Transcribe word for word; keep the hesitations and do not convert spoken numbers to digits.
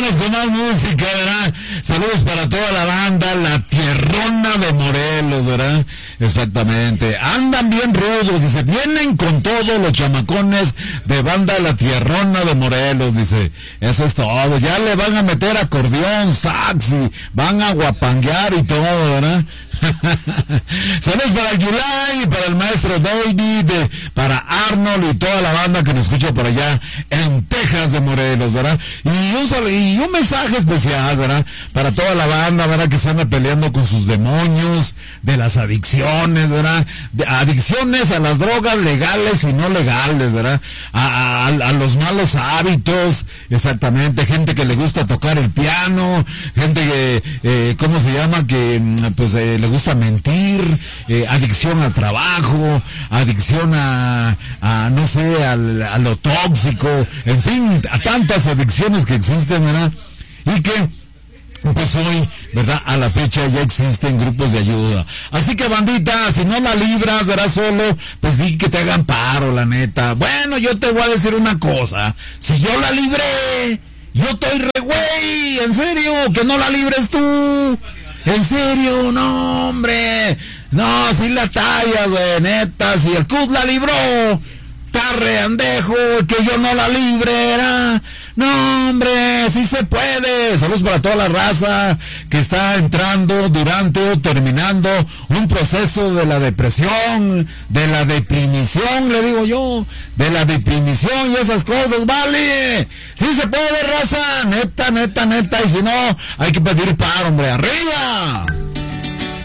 vámonos con más música, ¿verdad? Saludos para toda la banda, la tierrona de Morelos, ¿verdad? Exactamente. Andan bien rudos, dice, vienen con todos los chamacones de banda La Tierrona de Morelos, dice. Eso es todo. Ya le van a meter acordeón, sax, y van a guapanguear y todo, ¿verdad? Saludos para Yulai, para el maestro David, para Arnold y toda la banda que nos escucha por allá en Texas de Morelos, ¿verdad? Y un, sal- y un mensaje especial, ¿verdad? Para toda la banda, ¿verdad? Que se anda peleando con sus demonios de las adicciones, ¿verdad? De adicciones a las drogas legales y no legales, ¿verdad? A, a, a los malos hábitos, exactamente. Gente que le gusta tocar el piano, gente que, eh, ¿cómo se llama? Que, pues, eh, le gusta mentir, eh, adicción al trabajo, adicción a, a no sé, al, a lo tóxico, en fin, a tantas adicciones que existen, ¿verdad? Y que pues hoy, ¿verdad? A la fecha ya existen grupos de ayuda. Así que, bandita, si no la libras, verás solo, pues di que te hagan paro, la neta. Bueno, yo te voy a decir una cosa. Si yo la libré, yo estoy re güey. En serio, que no la libres tú. En serio, no, hombre. No, si la talla, güey, neta. Si el C U D la libró, está re andejo, que yo no la libre, ¿verdad? No, hombre, sí se puede. Saludos para toda la raza que está entrando durante o terminando un proceso de la depresión, de la deprimición, le digo yo, de la deprimición y esas cosas, vale. Sí se puede, raza, neta, neta, neta, y si no, hay que pedir paro, hombre, arriba.